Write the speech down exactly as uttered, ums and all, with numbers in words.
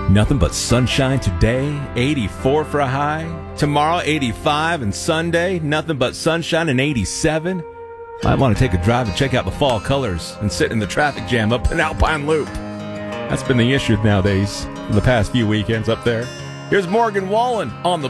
Nothing but sunshine today, eighty-four for a high. Tomorrow, eighty-five, and Sunday, nothing but sunshine and eighty-seven. Might want to take a drive and check out the fall colors and sit in the traffic jam up in Alpine Loop. That's been the issue nowadays for the past few weekends up there. Here's Morgan Wallen on the